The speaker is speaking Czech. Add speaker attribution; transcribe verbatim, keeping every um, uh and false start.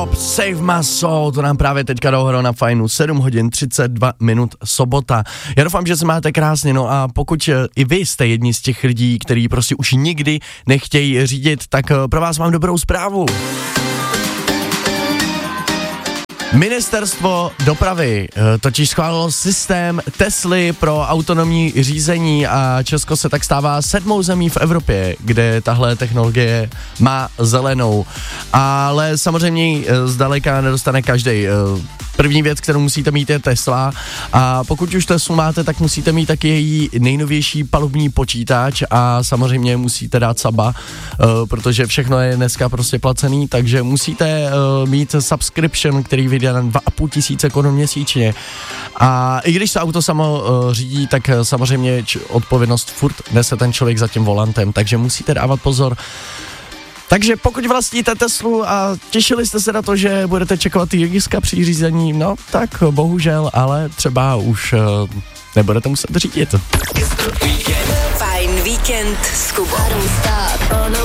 Speaker 1: Save my soul, to nám právě teďka dohrál na fajnu, sedm hodin třicet dva minut sobota. Já doufám, že se máte krásně, no a pokud i vy jste jedni z těch lidí, kteří prostě už nikdy nechtějí řídit, tak pro vás mám dobrou zprávu. Ministerstvo dopravy totiž schválilo systém Tesly pro autonomní řízení a Česko se tak stává sedmou zemí v Evropě, kde tahle technologie má zelenou. Ale samozřejmě zdaleka nedostane každej. První věc, kterou musíte mít, je Tesla a pokud už Teslu máte, tak musíte mít taky její nejnovější palubní počítač a samozřejmě musíte dát saba, protože všechno je dneska prostě placený, takže musíte mít subscription, který vyjde na dva a půl tisíce korun měsíčně. A i když se auto samo řídí, tak samozřejmě odpovědnost furt nese ten člověk za tím volantem, takže musíte dávat pozor. Takže pokud vlastníte Teslu a těšili jste se na to, že budete čekovat ty regiska při řízení, no tak bohužel, ale třeba už uh, nebudete muset řídit.
Speaker 2: Fajn víkend s Kubou.